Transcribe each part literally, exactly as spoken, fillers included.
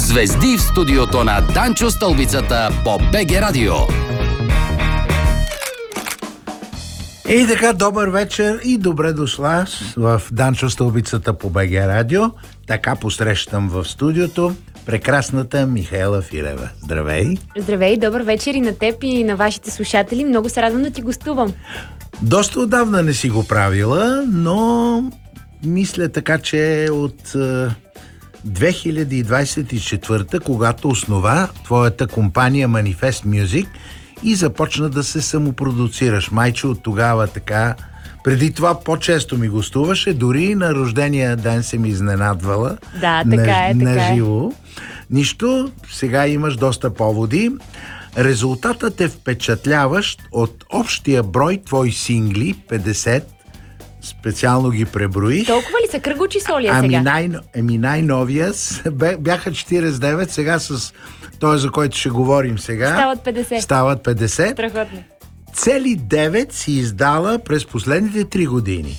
Звезди в студиото на Данчо Стълбицата по БГ Радио. И така, добър вечер и добре дошла в Данчо Стълбицата по БГ Радио. Така посрещам в студиото прекрасната Михаела Филева. Здравей! Здравей, добър вечер и на теб и на вашите слушатели. Много се радвам да ти гостувам. Доста отдавна не си го правила, но мисля така, че от две хиляди двадесет и четвърта, когато основа твоята компания Manifest Music и започна да се самопродуцираш. Майче, от тогава така, преди това по-често ми гостуваше, дори на рождения ден се ми изненадвала. Да, така е, така на е. живо. Нищо, сега имаш доста поводи. Резултатът е впечатляващ от общия брой твои сингли, петдесет, специално ги преброих. Толкова ли са? Кръгло число ли е ами сега? Най, ами най-новия бяха четиридесет и девет, сега с този, за който ще говорим сега. Стават петдесет. Стават петдесет. Страхотно. Цели девет си издала през последните три години.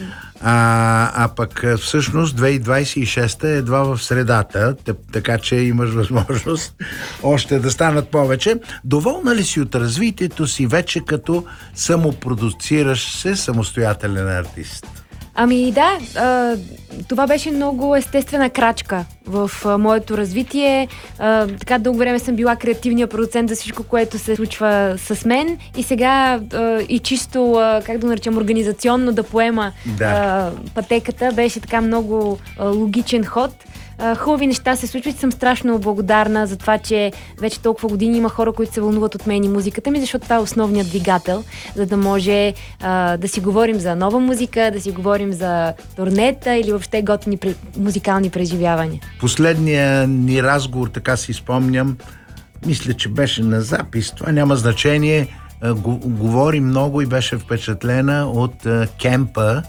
А, а пък всъщност две хиляди двадесет и шеста е едва в средата, така че имаш възможност още да станат повече. Доволна ли си от развитието си вече като самопродуцираш се самостоятелен артист? Ами да, а, това беше много естествена крачка в а, моето развитие. А, така дълго време съм била креативният продуцент за всичко, което се случва с мен и сега а, и чисто, а, как да наречем, организационно да поема Да. а, пътеката беше така много а, логичен ход. Uh, хубави неща се случват и съм страшно благодарна за това, че вече толкова години има хора, които се вълнуват от мен и музиката ми, защото това е основният двигател, за да може uh, да си говорим за нова музика, да си говорим за турнета или въобще готини пре... музикални преживявания. Последния ни разговор, така си спомням, мисля, че беше на запис, това няма значение, Го, говори много и беше впечатлена от а, кемпа.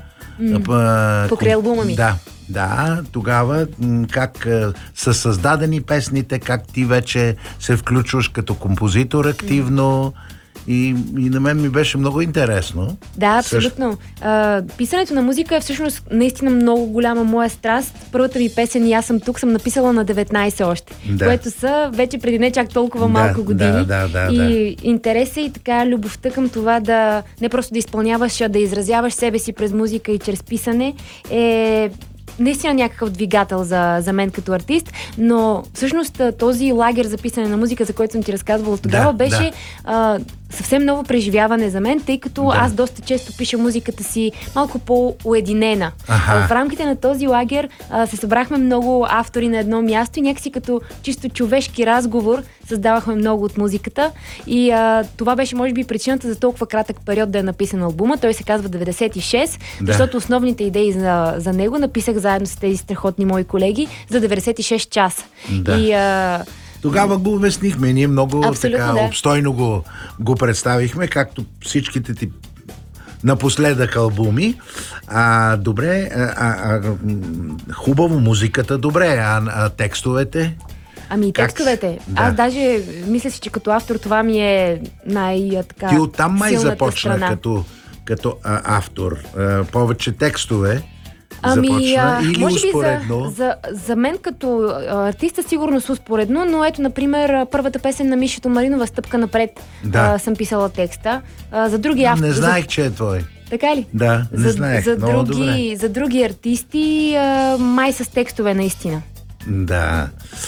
Mm. Покрай албума ми. Да. Да, тогава как а, са създадени песните, как ти вече се включваш като композитор активно и, и на мен ми беше много интересно. Да, абсолютно. А, писането на музика е всъщност наистина много голяма моя страст. Първата ми песен "И аз съм тук" съм написала на деветнайсет още, Да. което са вече преди не чак толкова Да, малко години. да, да, да, и интереса и така любовта към това да не просто да изпълняваш, а да изразяваш себе си през музика и чрез писане е наистина някакъв двигател за, за мен като артист, но всъщност този лагер за писане на музика, за който съм ти разказвала тогава, Да, беше да. а, съвсем ново преживяване за мен, тъй като Да. аз доста често пиша музиката си малко по-уединена. Аха. А в рамките на този лагер а, се събрахме много автори на едно място и някакси като чисто човешки разговор създавахме много от музиката и а, това беше може би причината за толкова кратък период да е написан албума. Той се казва деветдесет и шест, Да. защото основните идеи за, за него написах заедно с тези страхотни мои колеги за деветдесет и шест часа. Да. И а, Тогава го обяснихме, ние много Абсолютно, така да. обстойно го, го представихме, както всичките ти напоследък албуми. А, добре, а, а, м, хубаво музиката, добре, а, а текстовете? Ами и Как? текстовете. Да. Аз даже мисля си, че като автор това ми е най-така Ти оттам май силната започна страна. като, като а, автор. А, повече текстове Ами, започна а, или може би успоредно? за, за, за мен като а, артиста сигурно с успоредно, но ето, например, а, първата песен на Мишето Маринова "Стъпка напред", Да. а, съм писала текста. А, за други автори... Не знаех, че е твой. Така ли? Да, не за, знаех. За Много добре. други, за други артисти а, май с текстове наистина. Да.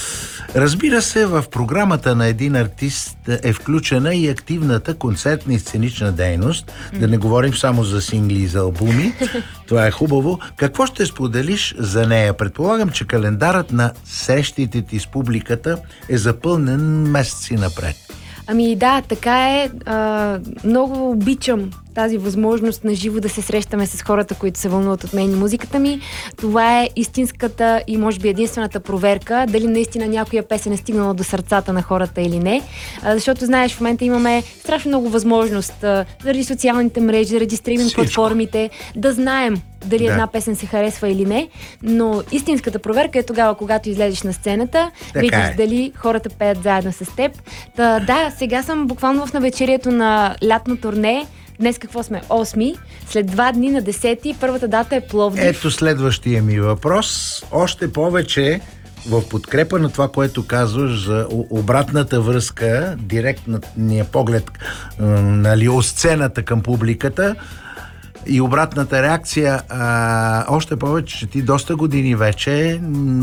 Разбира се, в програмата на един артист е включена и активната концертна и сценична дейност. Mm. Да не говорим само за сингли и за албуми. Това е хубаво. Какво ще споделиш за нея? Предполагам, че календарът на срещите ти с публиката е запълнен месеци напред. Ами да, така е. А, много обичам тази възможност на живо да се срещаме с хората, които се вълнуват от мен и музиката ми. Това е истинската и може би единствената проверка дали наистина някоя песен е стигнала до сърцата на хората или не. А, защото знаеш, в момента имаме страшно много възможност а, заради социалните мрежи, заради стриминг Всичко. платформите, да знаем дали Да. една песен се харесва или не, но истинската проверка е тогава, когато излезеш на сцената, Така видиш е. дали хората пеят заедно с теб. Та, да, сега съм буквално в навечерието на лятно турне. Днес какво сме? осми. След два дни на десети. Първата дата е Пловдив. Ето следващия ми въпрос. Още повече в подкрепа на това, което казваш за обратната връзка, директния поглед, нали, от сцената към публиката и обратната реакция, а, още повече, че ти доста години вече,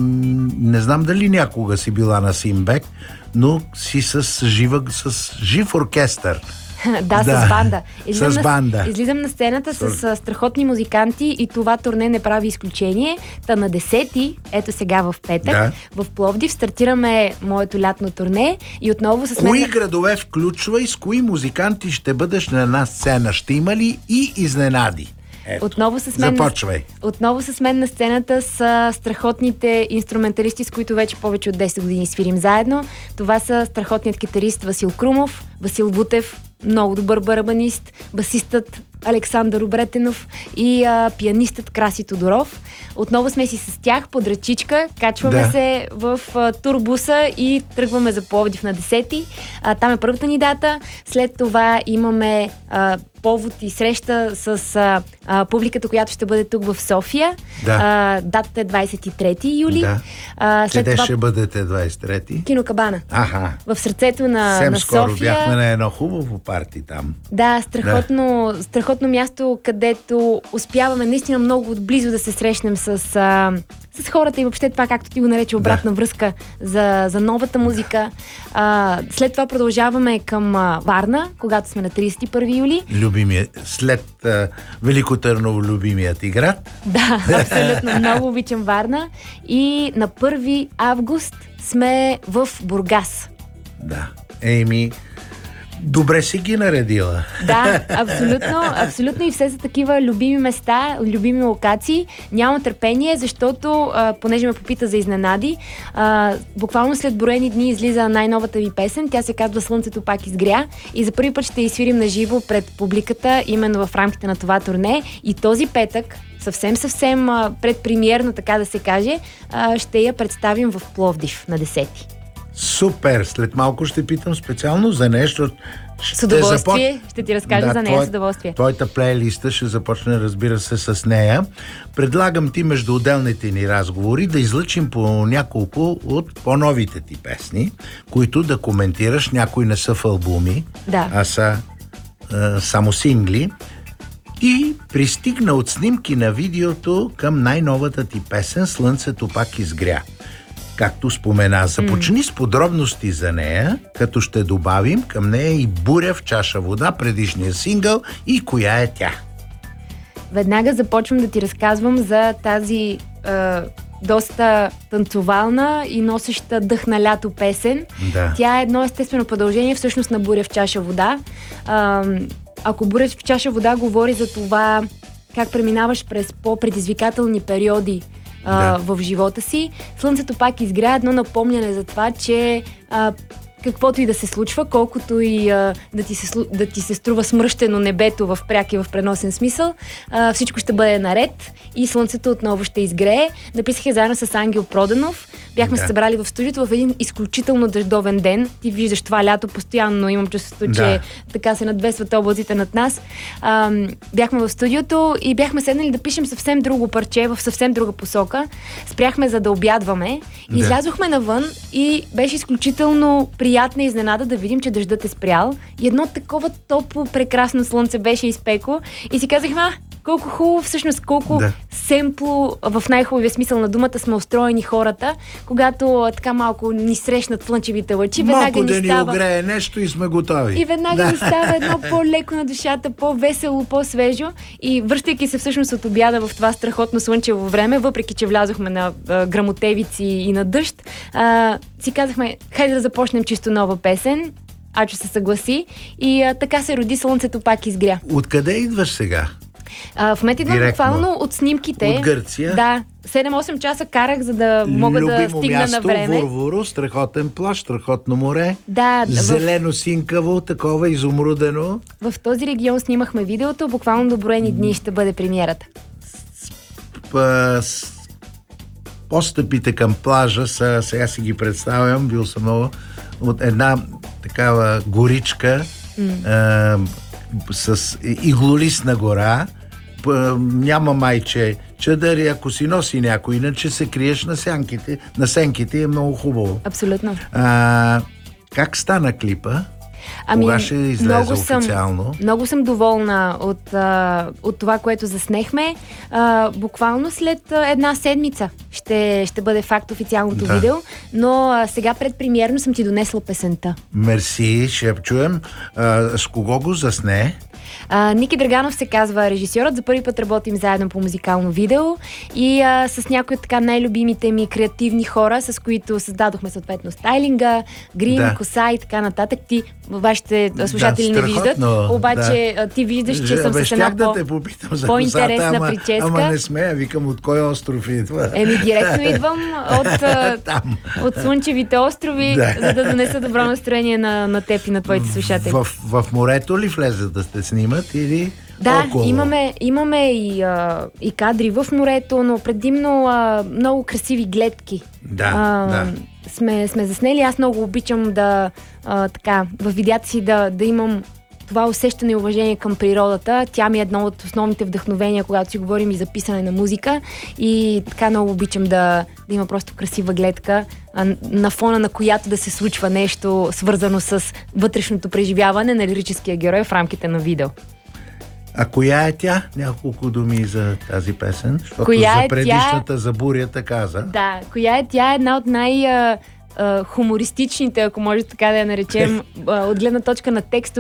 не знам дали някога си била на Симбек, но си с, жива, с жив оркестър. Да, да, с банда. Излизам с банда. На, излизам на сцената с, с страхотни музиканти и това турне не прави изключение. Та на десети, ето сега в петък, да. В Пловдив стартираме моето лятно турне и отново с мен... Кои градове включва и с кои музиканти ще бъдеш на една сцена? Ще има ли и изненади? Ето, отново, с мен започвай. На, отново с мен на сцената са страхотните инструменталисти, с които вече повече от десет години свирим заедно. Това са страхотният китарист Васил Крумов, Васил Бутев, много добър барабанист, басистът Александър Обретенов и а, пианистът Краси Тодоров. Отново сме си с тях под ръчичка, качваме да. се в а, турбуса и тръгваме за Пловдив на десети. А, там е първата ни дата. След това имаме а, повод и среща с а, а, публиката, която ще бъде тук в София. Да. А, датата е двадесет и трети юли. Да. А, след Къде това... ще бъдете двадесет и трети? Кинокабана. Аха. В сърцето на, Съвсем на скоро София. Бяхме на едно хубаво парти там. Да, страхотно, да. страхотно място, където успяваме наистина много отблизо да се срещнем с, а, с хората и въобще това, както ти го нарече, обратна да. връзка за, за новата музика. А, след това продължаваме към а, Варна, когато сме на тридесет и първи юли. Любимия, след а, Велико Търново, любимият ти град. Да, абсолютно. Много обичам Варна. И на първи август сме в Бургас. Да. Еми, добре си ги наредила. Да, абсолютно, абсолютно и все са такива любими места, любими локации. Нямам търпение, защото, а, понеже ме попита за изненади, а, буквално след броени дни излиза най-новата ви песен. Тя се казва "Слънцето пак изгря" и за първи път ще изсвирим на живо пред публиката, именно в рамките на това турне. И този петък, съвсем-съвсем предпремиерно, така да се каже, а, ще я представим в Пловдив на десети. Супер! След малко ще питам специално за нещо. С удоволствие. Запот... Ще ти разкажа да, за нея твой, с удоволствие. Твоята плейлиста ще започне, разбира се, с нея. Предлагам ти между отделните ни разговори да излъчим по няколко от по-новите ти песни, които да коментираш. Някои не са в албуми, да. а са а, само сингли. И пристигна от снимки на видеото към най-новата ти песен "Слънцето пак изгря". Както спомена, започни mm. с подробности за нея, като ще добавим към нея и "Буря в чаша вода", предишния сингъл, и коя е тя. Веднага започвам да ти разказвам за тази е, доста танцовална и носеща дъх на лято песен. Да. Тя е едно естествено продължение всъщност на "Буря в чаша вода". Е, ако "Буря в чаша вода" говори за това как преминаваш през по-предизвикателни периоди Да. в живота си, "Слънцето пак изгря" едно напомняне за това, че а, каквото и да се случва, колкото и а, да, ти се, да ти се струва смръщено небето в пряк и в преносен смисъл, а, всичко ще бъде наред и слънцето отново ще изгрее. Написах я заедно с Ангел Проданов. Бяхме да. се събрали в студиото в един изключително дъждовен ден. Ти виждаш това лято постоянно, имам чувството, че да. така се надвесват облаците над нас. А, бяхме в студиото и бяхме седнали да пишем съвсем друго парче, в съвсем друга посока. Спряхме за да обядваме. Да. Излязохме навън и беше изключително приятна изненада да видим, че дъждът е спрял. И едно такова топло, прекрасно слънце беше изпекло. И си казахме, а, колко хубаво, всъщност колко да. семпло, в най-хубавия смисъл на думата, сме устроени хората, когато така малко ни срещнат слънчевите лъчи. Малко да ни става... огрее нещо и сме готови. И веднага да. ни става едно по-леко на душата, по-весело, по-свежо. И връщайки се всъщност от обяда в това страхотно слънчево време, въпреки че влязохме на а, грамотевици и на дъжд, а, си казахме, хайде да започнем чисто нова песен. Ачо се съгласи и а, така се роди "Слънцето пак изгря". Откъде идваш сега? А, в момента идвам буквално от снимките. От Гърция? Да. седем-осем часа карах, за да мога Любимо да стигна място, на време. Вурвуру, страхотен плаж, страхотно море. Да, зелено синкаво, такова изумрудено. В този регион снимахме видеото, буквално до броени дни ще бъде премиерата. Постъпите към плажа са, сега си ги представям, бил съм много, от една такава горичка mm. а, с иглолистна гора, п- няма майче чадъри, ако си носи някой, иначе се криеш на сянките, на сенките и е много хубаво. Абсолютно. А, как стана клипа? Ами, Кога ще излезе много съм, официално? Много съм доволна от, а, от това, което заснехме. А, буквално след а, една седмица ще, ще бъде факт официалното Да. видео, но а, сега предпремиерно съм ти донесла песента. Мерси, ще я чуем. А, с кого го засне? А, Ники Драганов се казва режисьорът. За първи път работим заедно по музикално видео и а, с някои от така най-любимите ми креативни хора, с които създадохме съответно стайлинга, грим, Да. коса и така нататък. Ти, вашите а, слушатели Да, не виждат, страхотно, обаче а, ти виждаш, че съм Бе, с една щях да по, те попитам за по-интересна косата, ама, прическа. ама не смея, викам от кой остров идва. Еми, директно идвам от, а, Там. от Слънчевите острови, Да. за да донеса добро настроение на, на теб и на твоите слушатели. В, в морето ли влезе да сте снимат или Да, около? имаме, имаме и, а, и кадри в морето, но предимно а, много красиви гледки. Да, а, да. Сме, сме заснели. Аз много обичам да а, така, в видеята си да, да имам това усещане и уважение към природата. Тя ми е едно от основните вдъхновения, когато си говорим и за писане на музика. И така много обичам да, да има просто красива гледка, а, на фона на която да се случва нещо свързано с вътрешното преживяване на лирическия герой в рамките на видео. А коя е тя? Няколко думи за тази песен, защото Коя за е предишната тя? за бурята каза. Да, коя е тя? Е една от най- а, а, хумористичните, ако може така да я наречем, а, от гледна точка на текста